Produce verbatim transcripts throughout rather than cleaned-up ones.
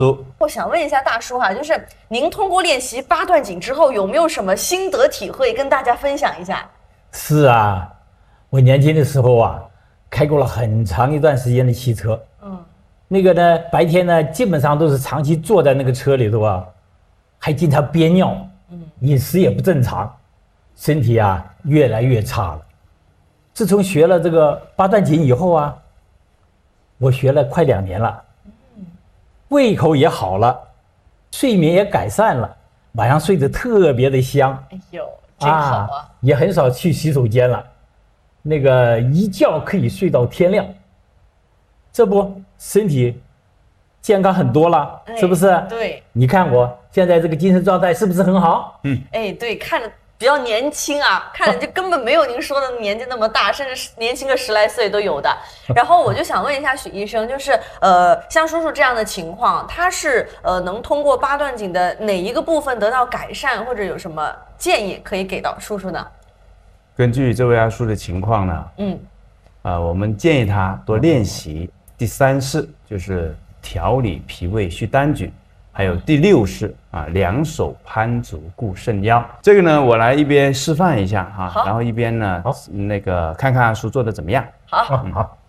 都。 我想问一下大叔哈、啊，就是您通过练习八段锦之后，有没有什么心得体会跟大家分享一下？ 是啊，我年轻的时候啊，开过了很长一段时间的汽车。嗯，那个呢，白天呢，基本上都是长期坐在那个车里头啊，还经常憋尿，嗯，饮食也不正常，身体啊越来越差了。自从学了这个八段锦以后啊，我学了快两年了，胃口也好了，睡眠也改善了，晚上睡得特别的香。 哎呦，真好啊！啊也很少去洗手间了，那个一觉可以睡到天亮，这不身体健康很多了，哎、是不是？ 对， 你看我现在这个精神状态是不是很好？ 嗯，哎，对，看着比较年轻啊，看着就根本没有您说的年纪那么大，甚至年轻个十来岁都有的。然后我就想问一下许医生，就是呃，像叔叔这样的情况，他是呃能通过八段锦的哪一个部分得到改善，或者有什么建议可以给到叔叔呢？ 根据这位阿叔的情况呢，嗯，啊、呃，我们建议他多练习第三式，就是调理脾胃虚单举。还有第六式啊，两手攀足固肾腰。这个呢，我来一边示范一下哈、啊，然后一边呢，那个看看阿叔做的怎么样。 好， 嗯、好。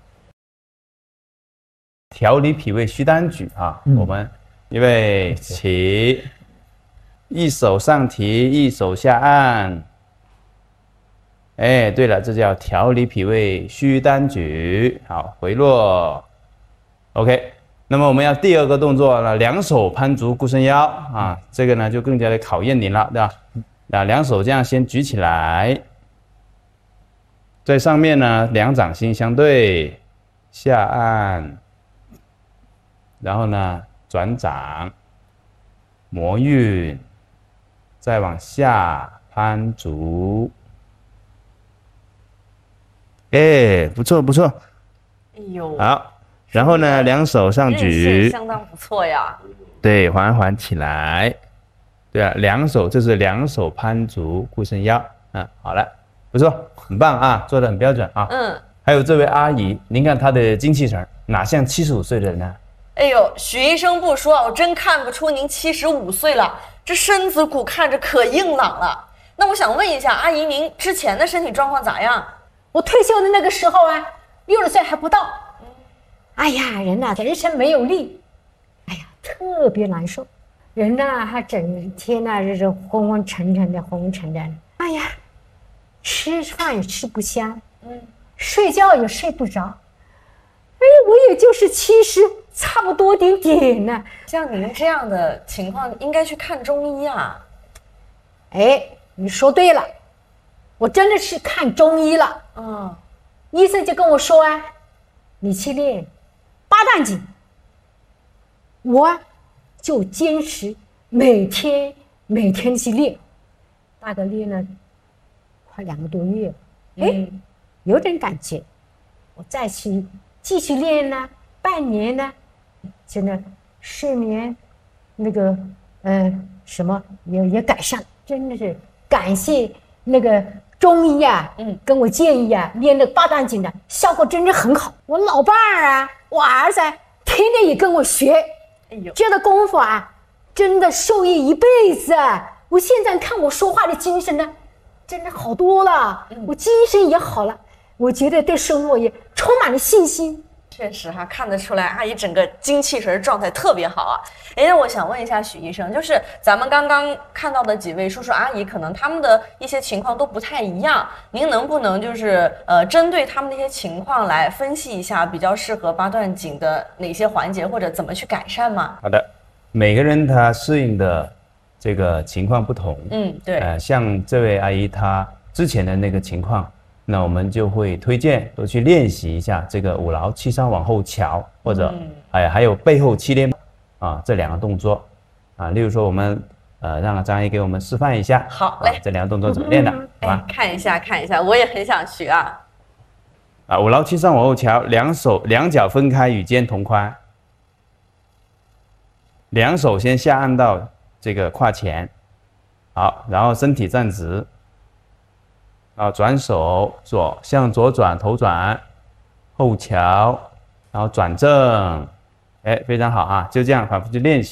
调理脾胃虚单举啊，嗯、我们因为起，一手上提，一手下按。哎，对了，这叫调理脾胃虚单举。好，回落。OK。那么我们要第二个动作呢，两手攀足固肾腰啊，这个呢就更加的考验你了，对吧？啊，两手这样先举起来，在上面呢两掌心相对，下按，然后呢转掌，摩运，再往下攀足，哎，不错不错， 哎呦， 好。然后呢，两手上举， 相当不错呀。 对，缓缓起来。对啊，两手这是两手攀足固肾腰。嗯，好了，不错，很棒啊，做得很标准啊。嗯。还有这位阿姨，您看她的精气神，哪像七十五岁的人呢？ 哎呦，许医生不说，我真看不出您七十五岁了，这身子骨看着可硬朗了。那我想问一下，阿姨，您之前的身体状况咋样？ 我退休的那个时候啊，六十岁还不到。哎呀，人呐、啊，人生没有力，哎呀，特别难受。人呐、啊，还整天呐、啊，就是昏昏沉沉的，昏昏沉沉的。哎呀，吃饭也吃不香，嗯，睡觉也睡不着。哎，我也就是七十，差不多点点呢。 像您这样的情况，应该去看中医啊。 哎，你说对了，我真的是看中医了。嗯，医生就跟我说啊，你去练八段锦，我就坚持每天每天去练，大概练了快两个多月，哎、嗯，有点感觉，我再去继续练呢，半年呢，真的睡眠那个呃什么也也改善，真的是感谢那个中医啊，嗯，跟我建议啊，练那个八段锦的效果真的很好。我老伴儿啊，我儿子天天也跟我学，哎呦，这个功夫啊，真的受益一辈子啊！我现在看我说话的精神呢，真的好多了，嗯、我精神也好了，我觉得对生活也充满了信心。 确实哈、啊，看得出来阿姨整个精气神状态特别好啊。哎，那我想问一下许医生，就是咱们刚刚看到的几位叔叔阿姨，可能他们的一些情况都不太一样，您能不能就是呃针对他们的一些情况来分析一下，比较适合八段锦的哪些环节，或者怎么去改善吗？ 好的，每个人他适应的这个情况不同， 嗯，对， 呃，像这位阿姨她之前的那个情况。那我们就会推荐多去练习一下这个五劳七伤往后翘，或者、嗯、哎还有背后七连啊这两个动作啊，例如说我们呃让张阿姨给我们示范一下， 好嘞、 啊，这两个动作怎么练的？ 嗯、好吧、哎，看一下看一下，我也很想学啊。 啊，五劳七伤往后翘，两手两脚分开与肩同宽，两手先下按到这个胯前，好，然后身体站直。啊，转手左向左转，头转，后翘，然后转正， 哎，非常好啊，就这样反复去练习。